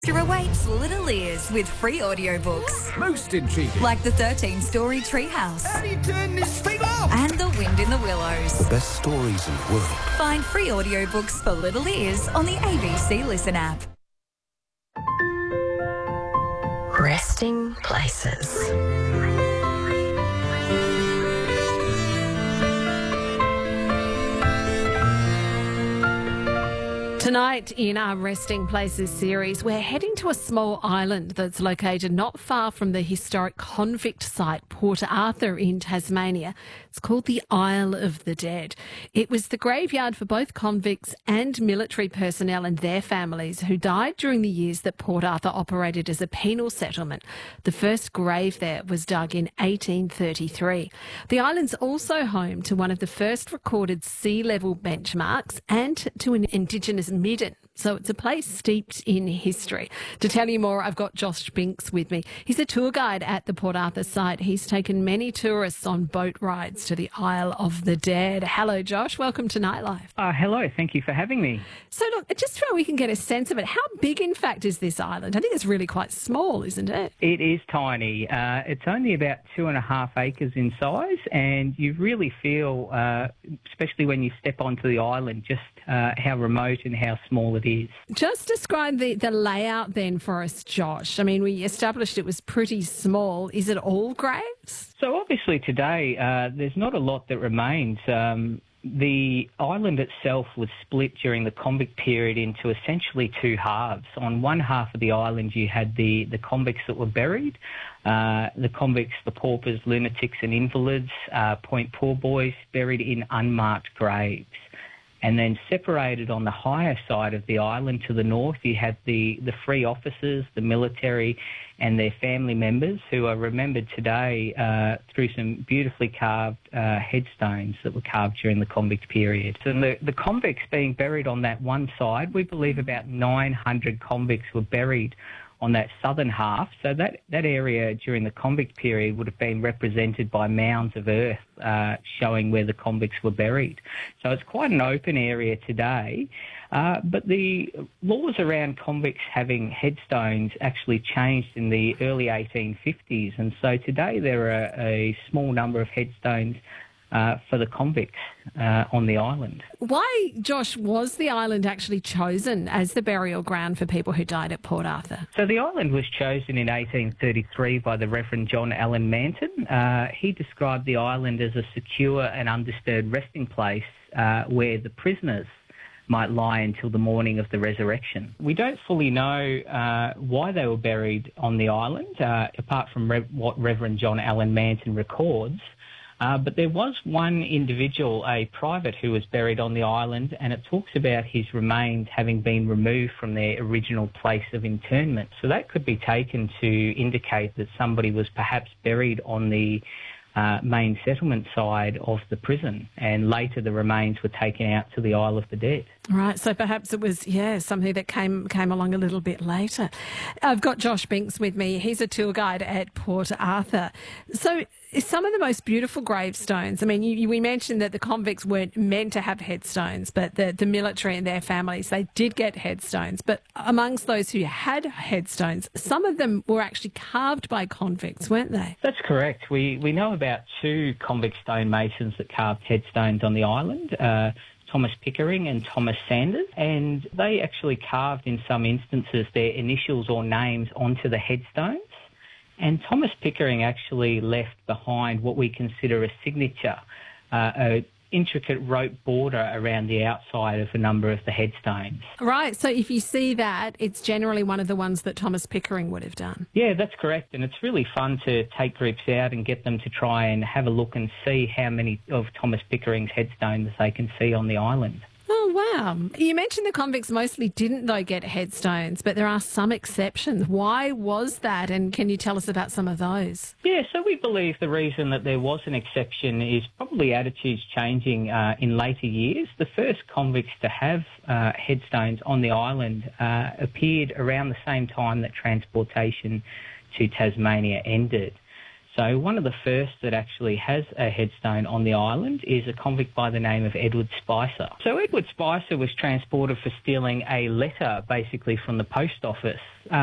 Awaits Little Ears with free audiobooks. Most intriguing. Like the 13-story Treehouse. How do you turn this thing off? And The Wind in the Willows. The best stories in the world. Find free audiobooks for Little Ears on the ABC Listen app. Resting places. Tonight in our Resting Places series, we're heading to a small island that's located not far from the historic convict site Port Arthur in Tasmania. It's called the Isle of the Dead. It was the graveyard for both convicts and military personnel and their families who died during the years that Port Arthur operated as a penal settlement. The first grave there was dug in 1833. The island's also home to one of the first recorded sea level benchmarks and to an Indigenous midden. So it's a place steeped in history. To tell you more, I've got Josh Binks with me. He's a tour guide at the Port Arthur site. He's taken many tourists on boat rides to the Isle of the Dead. Hello, Josh. Welcome to Nightlife. Hello. Thank you for having me. So look, just so we can get a sense of it, how big, in fact, is this island? I think it's really quite small, isn't it? It is tiny. It's only about 2.5 acres in size, and you really feel, especially when you step onto the island, just how remote and how small it is. Just describe the layout then for us, Josh. I mean, we established it was pretty small. Is it all graves? So obviously today there's not a lot that remains. The island itself was split during the convict period into essentially two halves. On one half of the island you had the convicts that were buried, the convicts, the paupers, lunatics and invalids, point poor boys, buried in unmarked graves. And then separated on the higher side of the island to the north, you had the free officers, the military and their family members who are remembered today through some beautifully carved headstones that were carved during the convict period. So the convicts being buried on that one side, we believe about 900 convicts were buried on that southern half. So that area during the convict period would have been represented by mounds of earth showing where the convicts were buried. So it's quite an open area today. But the laws around convicts having headstones actually changed in the early 1850s. And so today there are a small number of headstones for the convicts on the island. Why, Josh, was the island actually chosen as the burial ground for people who died at Port Arthur? So the island was chosen in 1833 by the Reverend John Allen Manton. He described the island as a secure and undisturbed resting place where the prisoners might lie until the morning of the resurrection. We don't fully know why they were buried on the island, apart from what Reverend John Allen Manton records. But there was one individual, a private, who was buried on the island, and it talks about his remains having been removed from their original place of internment. So that could be taken to indicate that somebody was perhaps buried on the main settlement side of the prison, and later the remains were taken out to the Isle of the Dead. Right, so perhaps it was, something that came along a little bit later. I've got Josh Binks with me. He's a tour guide at Port Arthur. So some of the most beautiful gravestones, I mean, we mentioned that the convicts weren't meant to have headstones, but the military and their families, they did get headstones. But amongst those who had headstones, some of them were actually carved by convicts, weren't they? That's correct. We know about two convict stonemasons that carved headstones on the island, Thomas Pickering and Thomas Sanders, and they actually carved in some instances their initials or names onto the headstones. And Thomas Pickering actually left behind what we consider a signature, an intricate rope border around the outside of a number of the headstones. Right, so if you see that, it's generally one of the ones that Thomas Pickering would have done. Yeah, that's correct, and it's really fun to take groups out and get them to try and have a look and see how many of Thomas Pickering's headstones they can see on the island. Oh, wow. You mentioned the convicts mostly didn't, though, get headstones, but there are some exceptions. Why was that, and can you tell us about some of those? Yeah, so we believe the reason that there was an exception is probably attitudes changing in later years. The first convicts to have headstones on the island appeared around the same time that transportation to Tasmania ended. So one of the first that actually has a headstone on the island is a convict by the name of Edward Spicer. So Edward Spicer was transported for stealing a letter basically from the post office.